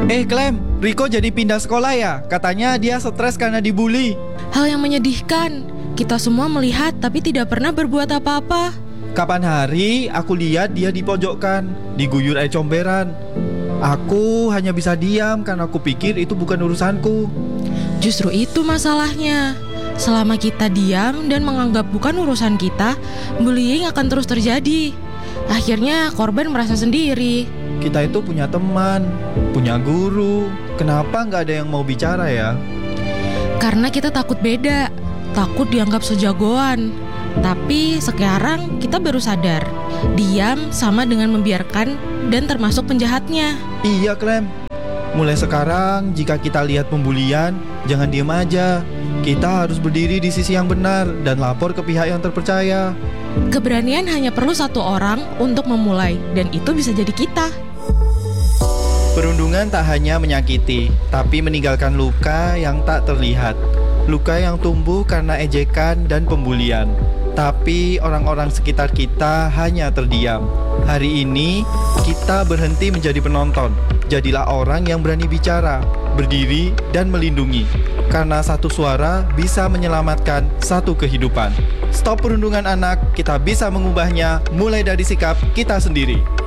Clem, Riko jadi pindah sekolah ya? Katanya dia stres karena dibully. Hal yang menyedihkan. Kita semua melihat tapi tidak pernah berbuat apa-apa. Kapan hari aku lihat dia dipojokkan, diguyur comberan. Aku hanya bisa diam karena aku pikir itu bukan urusanku. Justru itu masalahnya. Selama kita diam dan menganggap bukan urusan kita, bullying akan terus terjadi. Akhirnya korban merasa sendiri. Kita itu punya teman, punya guru. Kenapa nggak ada yang mau bicara ya? Karena kita takut beda, takut dianggap sejagoan. Tapi sekarang kita baru sadar, diam sama dengan membiarkan dan termasuk penjahatnya. Iya Clem, mulai sekarang jika kita lihat pembulian, jangan diam aja. Kita harus berdiri di sisi yang benar dan lapor ke pihak yang terpercaya. Keberanian hanya perlu satu orang untuk memulai, dan itu bisa jadi kita. Perundungan tak hanya menyakiti, tapi meninggalkan luka yang tak terlihat. Luka yang tumbuh karena ejekan dan pembulian. Tapi orang-orang sekitar kita hanya terdiam. Hari ini kita berhenti menjadi penonton. Jadilah orang yang berani bicara, berdiri dan melindungi. Karena satu suara bisa menyelamatkan satu kehidupan. Stop perundungan anak, kita bisa mengubahnya mulai dari sikap kita sendiri.